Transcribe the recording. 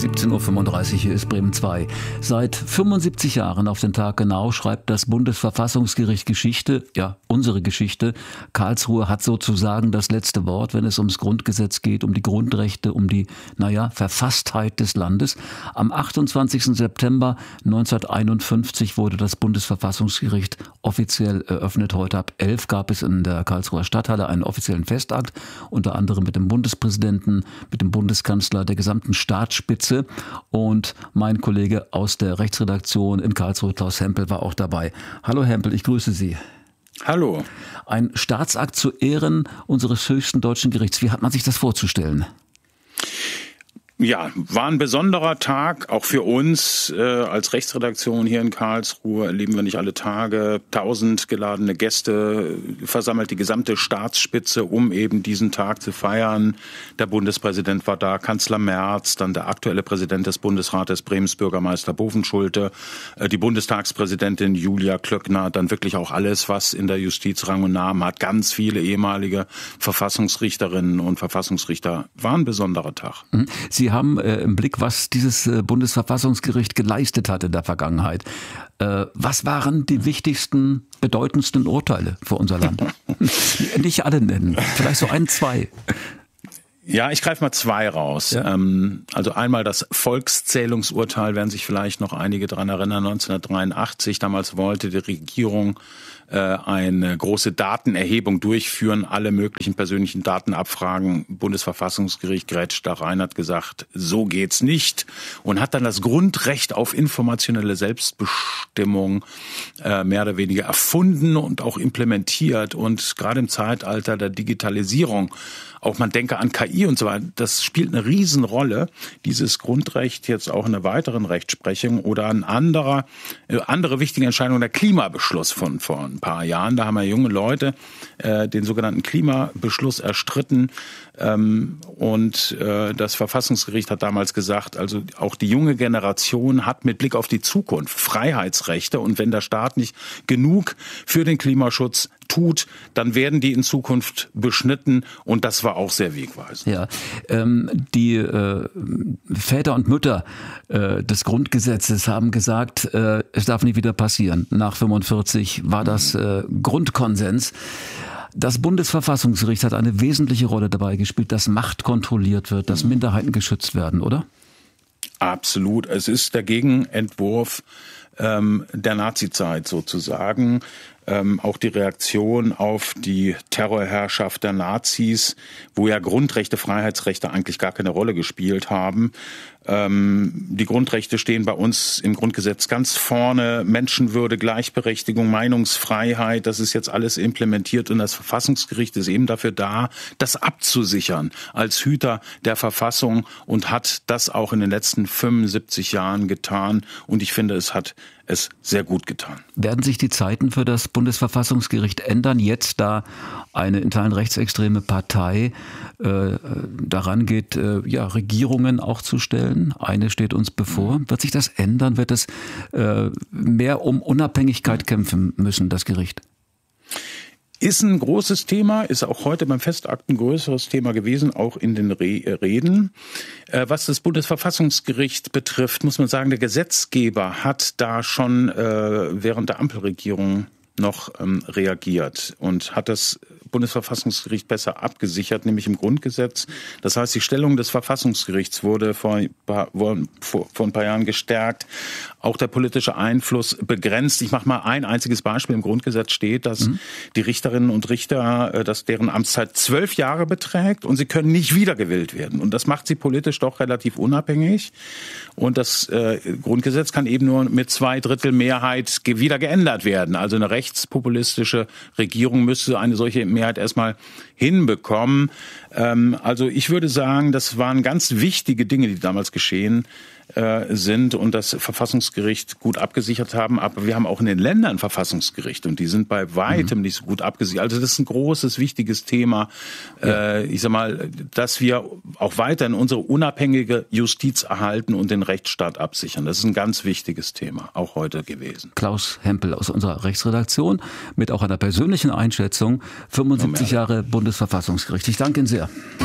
17:35 Uhr, hier ist Bremen 2. Seit 75 Jahren auf den Tag genau schreibt das Bundesverfassungsgericht Geschichte, ja, unsere Geschichte. Karlsruhe hat sozusagen das letzte Wort, wenn es ums Grundgesetz geht, um die Grundrechte, um die, Verfasstheit des Landes. Am 28. September 1951 wurde das Bundesverfassungsgericht offiziell eröffnet. Heute ab 11 gab es in der Karlsruher Stadthalle einen offiziellen Festakt, unter anderem mit dem Bundespräsidenten, mit dem Bundeskanzler, der gesamten Staatsspitze, und mein Kollege aus der Rechtsredaktion in Karlsruhe, Klaus Hempel, war auch dabei. Hallo Hempel, ich grüße Sie. Hallo. Ein Staatsakt zu Ehren unseres höchsten deutschen Gerichts. Wie hat man sich das vorzustellen? Ja, war ein besonderer Tag, auch für uns als Rechtsredaktion hier in Karlsruhe. Erleben wir nicht alle Tage. 1000 geladene Gäste, versammelt die gesamte Staatsspitze, um eben diesen Tag zu feiern. Der Bundespräsident war da, Kanzler Merz, dann der aktuelle Präsident des Bundesrates, Bremens Bürgermeister Bovenschulte, die Bundestagspräsidentin Julia Klöckner, dann wirklich auch alles, was in der Justiz Rang und Namen hat. Ganz viele ehemalige Verfassungsrichterinnen und Verfassungsrichter. War ein besonderer Tag. Sie haben im Blick, was dieses Bundesverfassungsgericht geleistet hat in der Vergangenheit. Was waren die wichtigsten, bedeutendsten Urteile für unser Land? Nicht alle nennen, vielleicht so ein, zwei. Ja, ich greife mal zwei raus. Ja. Also einmal das Volkszählungsurteil, werden sich vielleicht noch einige daran erinnern, 1983. Damals wollte die Regierung eine große Datenerhebung durchführen, alle möglichen persönlichen Daten abfragen. Bundesverfassungsgericht grätscht da rein, hat gesagt, so geht's nicht, und hat dann das Grundrecht auf informationelle Selbstbestimmung mehr oder weniger erfunden und auch implementiert. Und gerade im Zeitalter der Digitalisierung, auch man denke an KI und so weiter, das spielt eine Riesenrolle, dieses Grundrecht jetzt auch in einer weiteren Rechtsprechung. Oder eine andere wichtige Entscheidung, der Klimabeschluss von vor ein paar Jahren. Da haben ja junge Leute den sogenannten Klimabeschluss erstritten. Und das Verfassungsgericht hat damals gesagt, also auch die junge Generation hat mit Blick auf die Zukunft Freiheitsrechte, und wenn der Staat nicht genug für den Klimaschutz tut, dann werden die in Zukunft beschnitten, und das war auch sehr wegweisend. Ja, die Väter und Mütter des Grundgesetzes haben gesagt, es darf nie wieder passieren. Nach 45 war das Grundkonsens. Das Bundesverfassungsgericht hat eine wesentliche Rolle dabei gespielt, dass Macht kontrolliert wird, dass Minderheiten geschützt werden, oder? Absolut. Es ist der Gegenentwurf der Nazizeit sozusagen. Auch die Reaktion auf die Terrorherrschaft der Nazis, wo ja Grundrechte, Freiheitsrechte eigentlich gar keine Rolle gespielt haben. Die Grundrechte stehen bei uns im Grundgesetz ganz vorne. Menschenwürde, Gleichberechtigung, Meinungsfreiheit, das ist jetzt alles implementiert, und das Verfassungsgericht ist eben dafür da, das abzusichern als Hüter der Verfassung, und hat das auch in den letzten 75 Jahren getan, und ich finde, es hat es sehr gut getan. Werden sich die Zeiten für das Bundesverfassungsgericht ändern, jetzt da eine in Teilen rechtsextreme Partei daran geht, Regierungen auch zu stellen? Eine steht uns bevor. Wird sich das ändern? Wird es mehr um Unabhängigkeit kämpfen müssen, das Gericht? Ist ein großes Thema, ist auch heute beim Festakt ein größeres Thema gewesen, auch in den Reden. Was das Bundesverfassungsgericht betrifft, muss man sagen, der Gesetzgeber hat da schon während der Ampelregierung noch reagiert und hat das Bundesverfassungsgericht besser abgesichert, nämlich im Grundgesetz. Das heißt, die Stellung des Verfassungsgerichts wurde vor ein paar Jahren gestärkt. Auch der politische Einfluss begrenzt. Ich mache mal ein einziges Beispiel. Im Grundgesetz steht, dass die Richterinnen und Richter, dass deren Amtszeit 12 Jahre beträgt, und sie können nicht wiedergewählt werden. Und das macht sie politisch doch relativ unabhängig. Und das Grundgesetz kann eben nur mit 2/3 Mehrheit wieder geändert werden. Also eine rechtspopulistische Regierung müsste eine solche Mehrheit erstmal hinbekommen. Also ich würde sagen, das waren ganz wichtige Dinge, die damals geschehen sind und das Verfassungsgericht gut abgesichert haben. Aber wir haben auch in den Ländern Verfassungsgerichte, und die sind bei weitem nicht so gut abgesichert. Also das ist ein großes, wichtiges Thema. Ich sag mal, dass wir auch weiterhin unsere unabhängige Justiz erhalten und den Rechtsstaat absichern. Das ist ein ganz wichtiges Thema, auch heute gewesen. Klaus Hempel aus unserer Rechtsredaktion mit auch einer persönlichen Einschätzung. 75 Jahre Bundesverfassungsgericht. Ich danke Ihnen sehr.